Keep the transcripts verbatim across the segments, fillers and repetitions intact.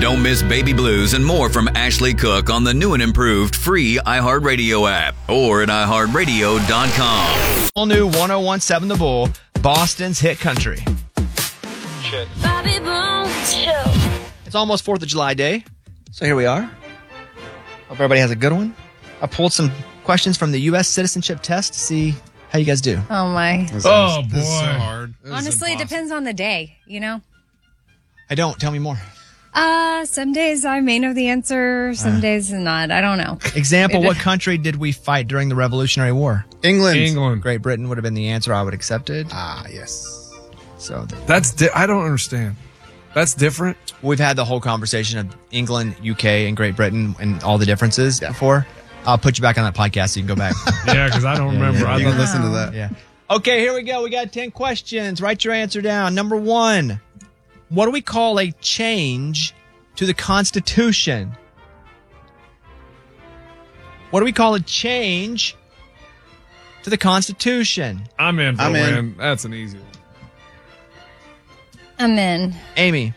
Don't miss Baby Blues and more from Ashley Cook on the new and improved free iHeartRadio app or at i heart radio dot com. All new one oh one point seven The Bull, Boston's hit country. Shit. Bobby Bones Show. It's almost fourth of July Day, so here we are. Hope everybody has a good one. I pulled some questions from the U S citizenship test to see how you guys do. Oh, my. This Oh, is- boy. This is so hard. This is Honestly, it impossible. depends on the day, you know? I don't. Tell me more. Uh, some days I may know the answer, some days not. I don't know. Example, what country did we fight during the Revolutionary War? England. England. Great Britain would have been the answer I would have accepted. Ah, yes. So th- That's di- I don't understand. That's different. we've had the whole conversation of England, U K, and Great Britain and all the differences before. I'll put you back on that podcast so you can go back. Yeah, because I don't remember. I You can thought listen to that. Yeah. Okay, here we go. We got ten questions. Write your answer down. Number one, what do we call a change to the Constitution? What do we call a change to the Constitution? I'm in for I'm the in. win. That's an easy one. I'm in. Amy,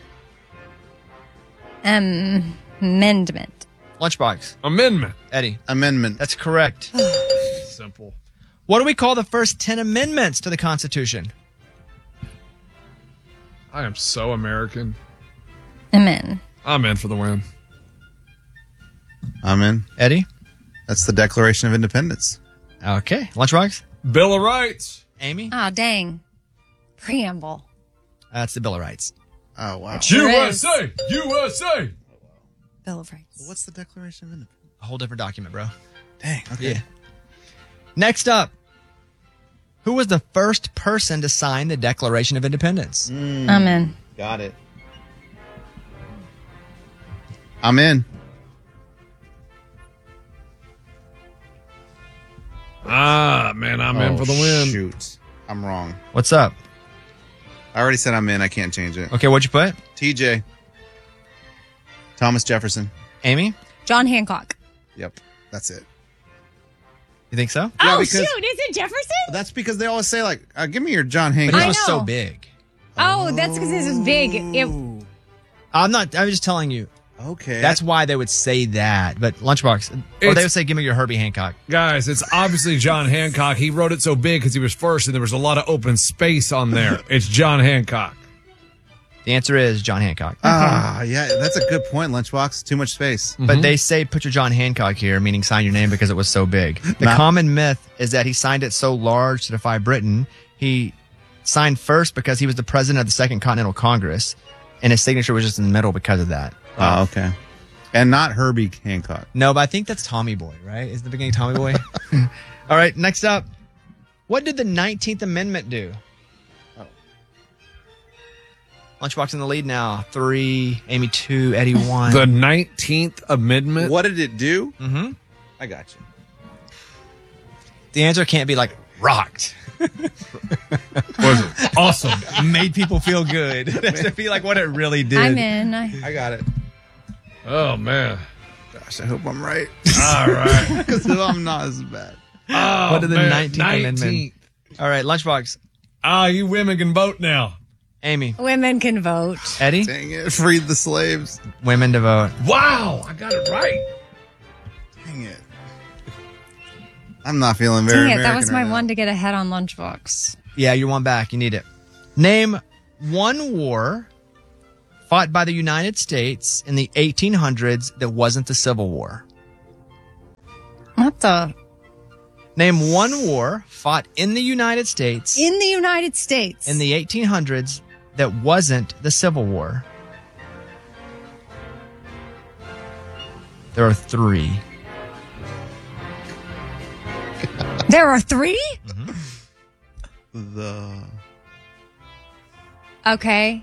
Um, amendment. Lunchbox, Amendment. Eddie. Amendment. That's correct. Simple. What do we call the first ten amendments to the Constitution? I am so American. I'm in. I'm in for the win. I'm in. Eddie? That's the Declaration of Independence. Okay. Lunchbox? Bill of Rights. Amy? Oh, dang. Preamble. That's the Bill of Rights. Oh, wow. Sure U is. S A. U S A. Bill of Rights. What's the Declaration of Independence? A whole different document, bro. Dang. Okay. Yeah. Next up, who was the first person to sign the Declaration of Independence? I'm in. Got it. I'm in. Ah, man, I'm in Oh, for the win. Shoot. I'm wrong. What's up? I already said I'm in. I can't change it. Okay, what'd you put? T J. Thomas Jefferson. Amy? John Hancock. Yep. That's it. You think so? Yeah, oh, because- shoot. Is it Jefferson? That's because they always say, like, uh, give me your John But Hancock. this I was so know. big. Oh, that's because this is big. It, I'm not, I'm just telling you. Okay. That's why they would say that. But Lunchbox, or they It's- would say, give me your Herbie Hancock. Guys, it's obviously John Hancock. He wrote it so big because he was first and there was a lot of open space on there. It's John Hancock. The answer is John Hancock. Ah, yeah. That's a good point, Lunchbox. Too much space. But they say put your John Hancock here, meaning sign your name because it was so big. The Not- common myth is that he signed it so large to defy Britain. He signed first because he was the president of the Second Continental Congress, and his signature was just in the middle because of that. Oh, okay. And not Herbie Hancock. No, but I think that's Tommy Boy, right? Is the beginning Tommy Boy? All right, next up. What did the nineteenth Amendment do? Oh. Lunchbox in the lead now. Three, Amy two, Eddie one. The nineteenth Amendment. What did it do? Mm-hmm. I got you. The answer can't be like rocked. Was it? Awesome. Made people feel good. That's to be like what it really did. I'm in. I, I got it. Oh, man. Gosh, I hope I'm right. All right. Because I'm not as bad. Oh, What did the man. nineteenth Amendment- nineteenth. All right, Lunchbox. Ah, you women can vote now. Amy. women can vote. Eddie. Dang it. Freed the slaves. Women to vote. Wow, I got it right. Dang it. I'm not feeling very Dang it, American that was right my now. one to get ahead on Lunchbox. Yeah, you're one back. You need it. Name one war fought by the United States in the eighteen hundreds that wasn't the Civil War. What the? Name one war fought in the United States In the United States. in the eighteen hundreds that wasn't the Civil War. There are three. There are three? The. Okay.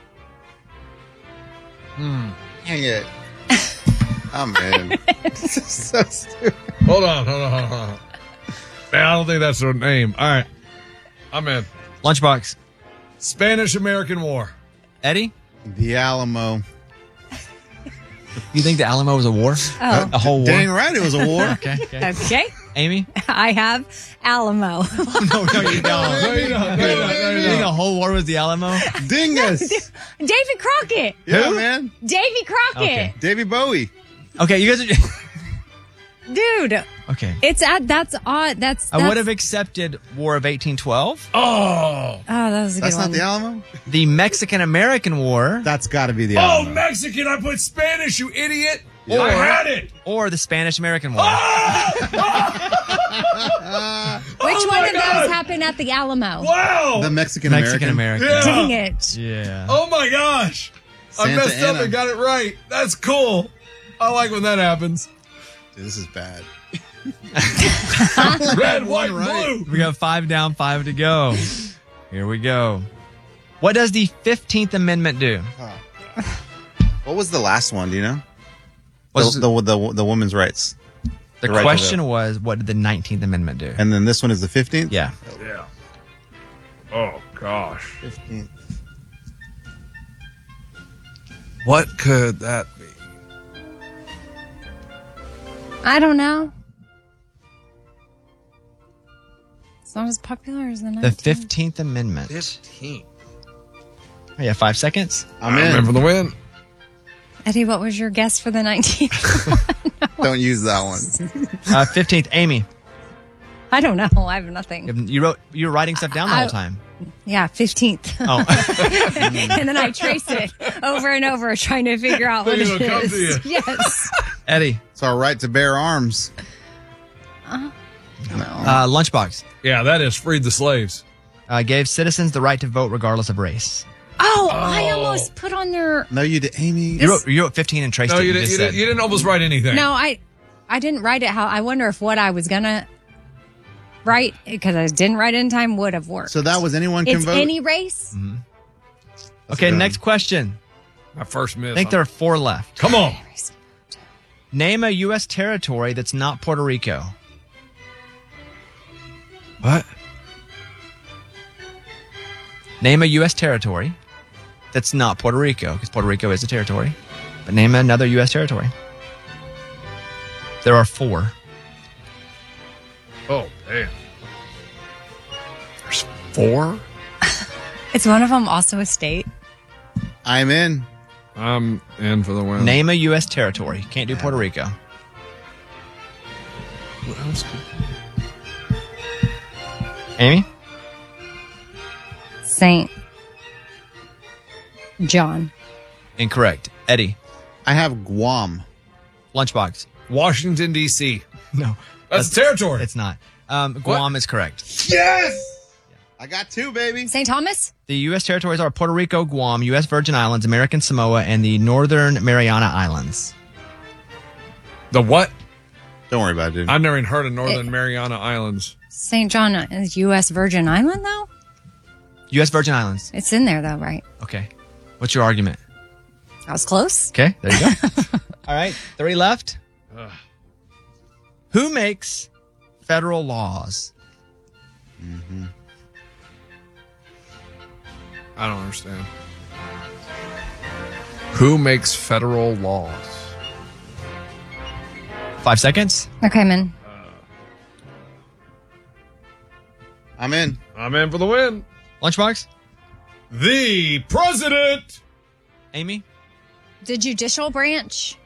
Dang it. I'm in. This is so stupid. Hold on, hold on, hold on. hold on. Man, I don't think that's her name. All right. I'm in. Lunchbox. Spanish-American War. Eddie? The Alamo. You think the Alamo was a war? Oh. A whole war? Dang right it was a war. Okay. okay. Okay. Amy? I have Alamo. no, no, you don't. No, you don't. No, you don't. No, you You think the don't. whole war was the Alamo? Dingus. David Crockett. Yeah, man. Davy Crockett. Okay. Davy Bowie. Okay, you guys are. Dude, Okay. it's at that's odd. That's, I would that's- have accepted War of eighteen twelve. Oh. Oh, that was a That's good not one. the Alamo? The Mexican-American War. That's got to be the Oh, Alamo. Mexican. I put Spanish, you idiot. Or- I had it. Or the Spanish-American War. Which Oh one my of God. those happened at the Alamo? Wow. The Mexican American. Mexican-American. Yeah. Dang it. Yeah. Oh, my gosh. I Santa messed up Ana. and got it right. That's cool. I like when that happens. Dude, this is bad. Red, white, right. blue. We got five down, five to go. Here we go. What does the fifteenth Amendment do? What was the last one? Do you know? What's the, the, the, the women's rights. The the right to question vote. was, what did the nineteenth Amendment do? And then this one is the fifteenth? Yeah. Yeah. Oh, gosh. fifteenth. What could that be? I don't know. It's not as popular as the The nineteenth. fifteenth Amendment. fifteen. Oh, yeah, five seconds. I'm I in. remember the win. Eddie, what was your guess for the nineteenth? Don't use that one. Uh, fifteenth, Amy. I don't know. I have nothing. You wrote. You were writing stuff down the I- whole time. Yeah, fifteenth. Oh, And then I traced it over and over trying to figure out what it It'll come to is. you. Yes. Eddie. It's our right to bear arms. Uh, Lunchbox. Yeah, that is freed the slaves. Uh, gave citizens the right to vote regardless of race. Oh, I almost put on there. No, you did, Amy. You wrote, you wrote fifteen and traced No, it. you You didn't, just you, didn't, said- you didn't almost write anything. No, I I didn't write it how I wonder if what I was gonna write because I didn't write it in time would have worked. So that was anyone can it's vote? any race? Okay, good. next question. My first miss. I think there are four left. Come on. Name a U S territory that's not Puerto Rico. What? Name a U S territory that's not Puerto Rico, because Puerto Rico is a territory. But name another U S territory. There are four. Oh, damn. There's four? It's one of them also a state. I'm in. I'm in for the win. Name a U S territory. Can't do Puerto Rico. What else could- Amy? Saint John. Incorrect. Eddie? I have Guam. Lunchbox? Washington, D C No. That's, a territory. It's not. Um, Guam is correct. Yes! I got two, baby. Saint Thomas? The U S territories are Puerto Rico, Guam, U S Virgin Islands, American Samoa, and the Northern Mariana Islands. the what? Don't worry about it, dude. I've never even heard of Northern Mariana Islands. Saint John is U S Virgin Island though? U S Virgin Islands. It's in there though, right? Okay. What's your argument? I was close. Okay, there you go. All right, three left. Who makes federal laws? I don't understand. Who makes federal laws? Five seconds. Okay, man. I'm in. I'm in for the win. Lunchbox? The president. Amy? The judicial branch?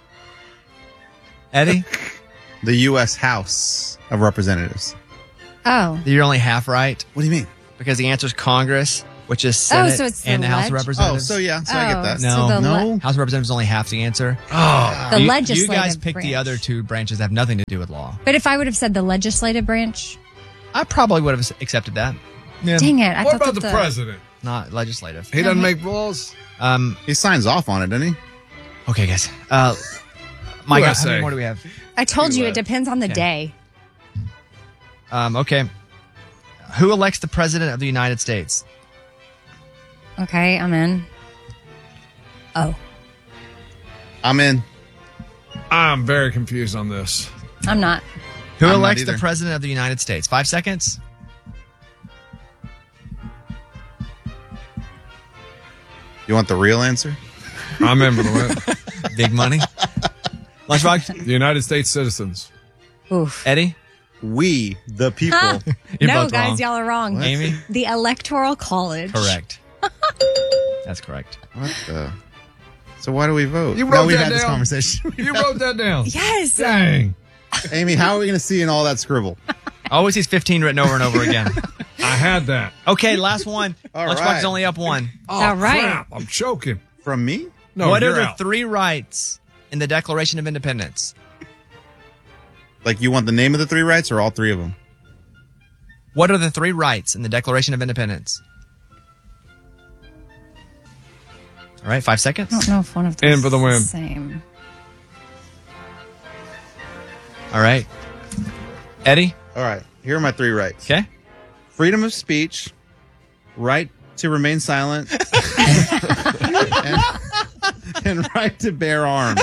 Eddie? The U S House of Representatives. Oh. You're only half right What do you mean? because the answer is Congress, which is Senate so it's and the the House of leg- Oh, Representatives. so yeah, so I get Oh, that. No. so the, No. le- House of Representatives is only half the answer. Oh, the you, legislative you guys picked branch. the other two branches that have nothing to do with law. But if I would have said the legislative branch, I probably would have accepted that. Yeah. dang it! I what thought about that the, president? Not legislative. He doesn't make laws. Um, He signs off on it, doesn't he? okay, guys. Uh, Mike, how U S A. many more do we have? I told you Anyway. it depends on the Okay. day. Um, okay. Who elects the president of the United States? Okay, I'm in. Oh, I'm in. I'm very confused on this. I'm not. Who I'm not elects the either. president of the United States? Five seconds. You want the real answer? I'm in for the win. Big money. Lunchbox. The United States citizens. Oof. Eddie. We, the people. Huh? You're no, both guys, wrong. y'all are wrong. Amy? The Electoral College. Correct. That's correct. What the? So why do we vote? You No, wrote we've that had this down. conversation. You wrote that down. Yes. Dang. Amy, how are we going to see in all that scribble? Always sees fifteen written over and over again. I had that. Okay, last one. All Lunchbox right. is only up one. Oh, All right. crap. I'm choking. From me? No, what are you're the out. three rights in the Declaration of Independence? Like, you want the name of the three rights or all three of them? What are the three rights in the Declaration of Independence? All right, five seconds. I don't know if one of those In for the is win. same. All right. Eddie? All right. Here are my three rights. Okay. Freedom of speech, right to remain silent, and, and right to bear arms.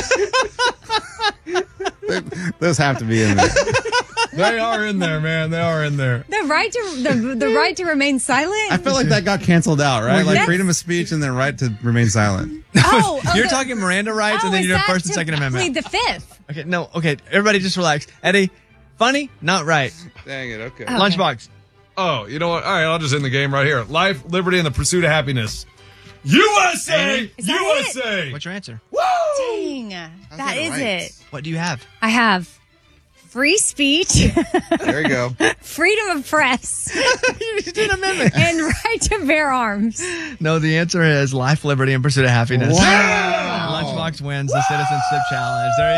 Those have to be in there. They are in there, man. They are in there. The right to the the right to remain silent. I feel like that got canceled out, right? Well, Like that's- freedom of speech and then right to remain silent. oh, oh, You're the- talking Miranda rights, oh, and then is you're that First and to Second Amendment. plead the fifth. Okay, no, okay. Everybody just relax. Eddie, funny? Not right. Dang it. Okay. Okay. Lunchbox. Oh, you know what? All right, I'll just end the game right here. Life, liberty, and the pursuit of happiness. U S A! Is that U S A! What's your answer? Dang, that that is right? it. What do you have? I have free speech, There you go. freedom of press, You did amendment. and right to bear arms. No, the answer is life, liberty, and pursuit of happiness. Wow. Lunchbox wins the Citizenship Challenge. There